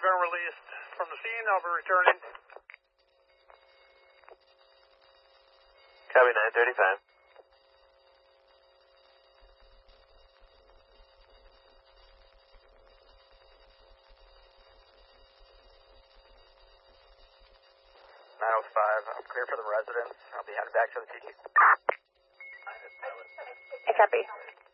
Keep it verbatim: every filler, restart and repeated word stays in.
been released from the scene. I'll be returning. Copy nine thirty-five. nine oh five, I'm clear for the residence. I'll be headed back to the T T. I copy.